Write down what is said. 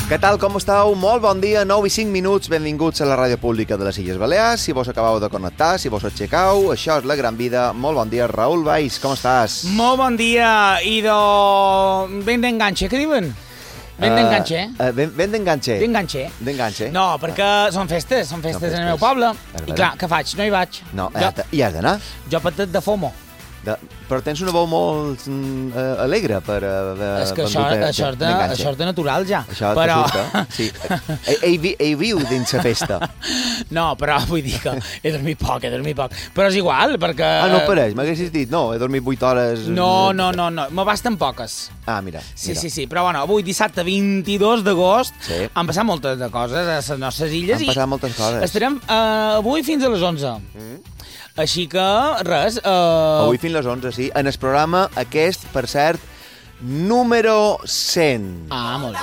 Què tal, com esteu? Molt bon dia, 9 i 5 minuts, benvinguts a la ràdio pública de les Illes Balears. Si vos acabeu de connectar, si vos aixecau, això és La Gran Vida. Molt bon dia, Raül Valls, com estàs? Molt bon dia, i ben d'enganxe, què diuen? Ben d'enganxe, Ben d'enganxe. D'enganxe. No, perquè són festes en el meu poble. I clar, què faig? No hi vaig. No, hi has d'anar. Jo patet de FOMO. Però tens una veu molt alegre per... És que això és de natural, ja. Això t'ajusta, sí. Ell viu dins la festa. No, però vull dir que he dormit poc. Però és igual, perquè... Ah, no pareix, m'haguessis dit, no, he dormit 8 hores... No, me basten poques. Ah, mira. Sí, però bueno, avui dissabte 22 d'agost han passat moltes de coses a les nostres illes. Han passat moltes coses. Estarem avui fins a les 11. Així que, res... Avui fins a les 11, sí. En el programa aquest, per cert, número 100. Ah, molt bé.